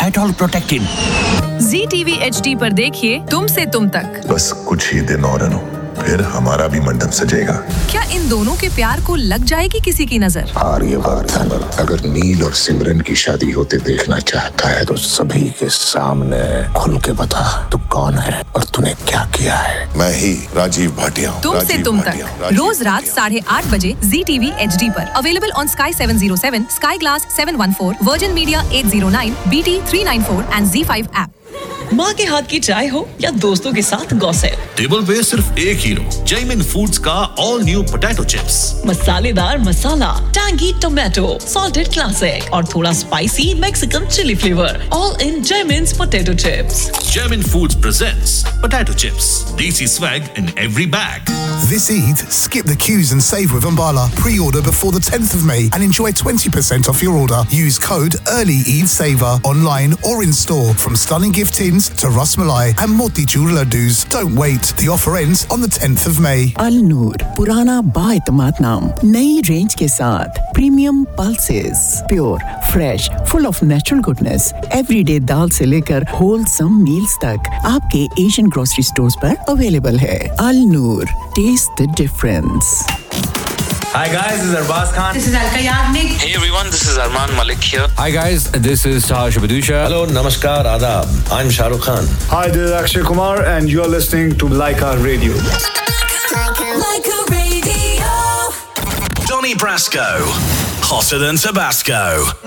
Dettol protected. ZTV HD पर देखिए तुमसे तुम तक। बस कुछ ही दिन और अनु, फिर हमारा भी मंडप सजेगा। क्या इन दोनों के प्यार को लग जाएगी किसी की नजर? आर्यवर्धन अगर नील और सिमरन की शादी होते देखना चाहता है तो सभी के सामने खुल के बता तू कौन है और तूने क्या किया है। मैं ही राजीव भाटिया हूँ। तुमसे तुम तक रोज रात 8:30 बजे ZTV HD पर available on Sky 707, Sky Glass 714, Virgin Media 809, BT 394 and Z5 app. माँ के हाथ की चाय हो या दोस्तों के साथ गॉसिप, टेबल पे सिर्फ एक हीरो, जैमिन फूड्स का ऑल न्यू पोटैटो चिप्स। मसालेदार मसाला, टैंगी टोमेटो, सॉल्टेड क्लासिक और थोड़ा spicy Mexican chilli flavour, all in जैमिन्स potato chips. Jaimin Foods presents potato chips. Desi swag in every bag. This Eid, skip the queues and save with Umbala. Pre-order before the 10th of May and enjoy 20% off your order. Use code EARLY-EID-SAVER online or in store from stunning gift tins to Ras Malai and Motichur laddus. Don't wait. The offer ends on the 10th of May. Al-Noor, पुराना बाएतमाद नाम, नई range के साथ premium pulses, pure, fresh, full of natural goodness, everyday दाल से लेकर wholesome meals तक आपके Asian grocery stores पर अवेलेबल है। Al-Noor, taste the difference. Hi guys, this is Arbaz Khan. This is Alka Yagnik. Hey everyone, this is Arman Malik here. Hi guys, this is Taha Shabadusha. Hello, namaskar, adab. I'm Shah Rukh Khan. Hi, this is Akshay Kumar and you're listening to Laika Radio. Laika Radio. Donnie Brasco, hotter than Tabasco.